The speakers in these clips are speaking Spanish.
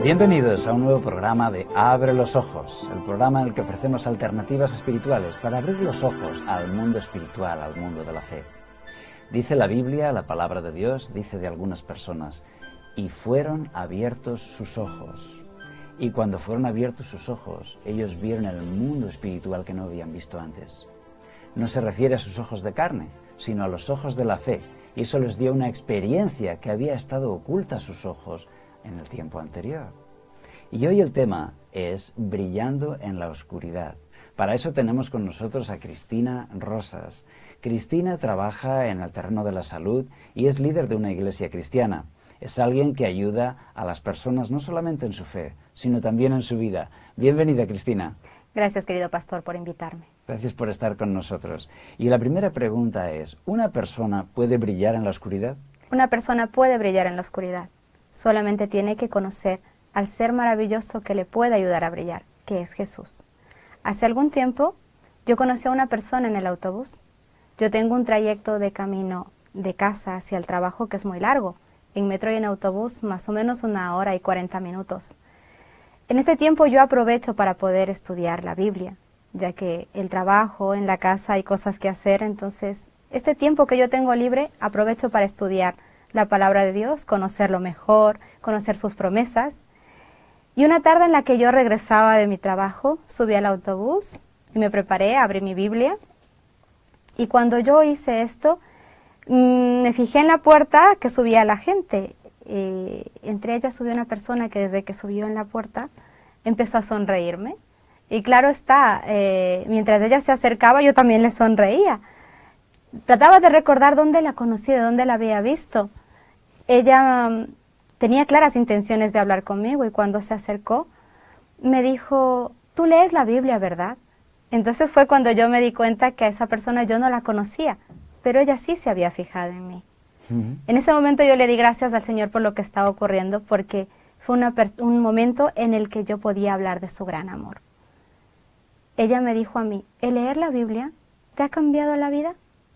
Bienvenidos a un nuevo programa de Abre los Ojos, el programa en el que ofrecemos alternativas espirituales para abrir los ojos al mundo espiritual, al mundo de la fe. Dice la Biblia, la palabra de Dios, dice de algunas personas, y fueron abiertos sus ojos. Y cuando fueron abiertos sus ojos, ellos vieron el mundo espiritual que no habían visto antes. No se refiere a sus ojos de carne, sino a los ojos de la fe, y eso les dio una experiencia que había estado oculta a sus ojos en el tiempo anterior. Y hoy el tema es brillando en la oscuridad. Para eso tenemos con nosotros a Cristina Rosas. Cristina trabaja en el terreno de la salud y es líder de una iglesia cristiana. Es alguien que ayuda a las personas no solamente en su fe, sino también en su vida. Bienvenida, Cristina. Gracias, querido pastor, por invitarme. Gracias por estar con nosotros. Y la primera pregunta es, ¿una persona puede brillar en la oscuridad? Una persona puede brillar en la oscuridad. Solamente tiene que conocer al ser maravilloso que le puede ayudar a brillar, que es Jesús. Hace algún tiempo yo conocí a una persona en el autobús. Yo tengo un trayecto de camino de casa hacia el trabajo que es muy largo. En metro y en autobús más o menos 1 hora y 40 minutos. En este tiempo yo aprovecho para poder estudiar la Biblia, ya que el trabajo, en la casa hay cosas que hacer, entonces este tiempo que yo tengo libre aprovecho para estudiar la palabra de Dios, conocerlo mejor, conocer sus promesas. Y una tarde en la que yo regresaba de mi trabajo, subí al autobús y me preparé, abrí mi Biblia. Y cuando yo hice esto, me fijé en la puerta que subía la gente. Entre ellas subió una persona que desde que subió en la puerta empezó a sonreírme. Y claro está, mientras ella se acercaba yo también le sonreía. Trataba de recordar dónde la conocí, de dónde la había visto. Ella tenía claras intenciones de hablar conmigo y cuando se acercó me dijo, tú lees la Biblia, ¿verdad? Entonces fue cuando yo me di cuenta que a esa persona yo no la conocía, pero ella sí se había fijado en mí. En ese momento yo le di gracias al Señor por lo que estaba ocurriendo porque fue un momento en el que yo podía hablar de su gran amor. Ella me dijo a mí, ¿el leer la Biblia te ha cambiado la vida?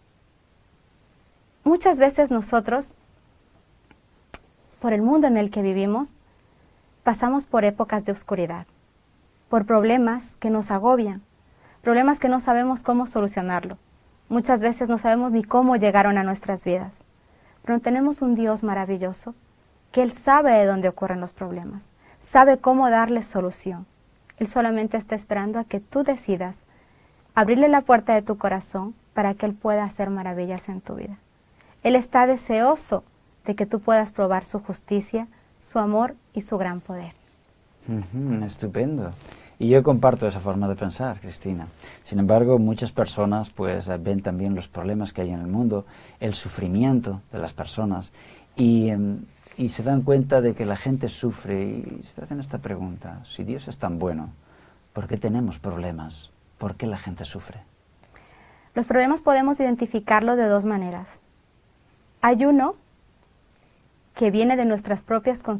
Muchas veces nosotros, por el mundo en el que vivimos, pasamos por épocas de oscuridad, por problemas que nos agobian, problemas que no sabemos cómo solucionarlo. Muchas veces no sabemos ni cómo llegaron a nuestras vidas, pero tenemos un Dios maravilloso que Él sabe de dónde ocurren los problemas, sabe cómo darles solución. Él solamente está esperando a que tú decidas abrirle la puerta de tu corazón para que Él pueda hacer maravillas en tu vida. Él está deseoso de que tú puedas probar su justicia, su amor y su gran poder. Estupendo. Y yo comparto esa forma de pensar, Cristina. Sin embargo, muchas personas pues ven también los problemas que hay en el mundo, el sufrimiento de las personas y se dan cuenta de que la gente sufre y se hacen esta pregunta, si Dios es tan bueno, ¿por qué tenemos problemas? ¿Por qué la gente sufre? Los problemas podemos identificarlos de dos maneras. Hay uno que viene de nuestras propias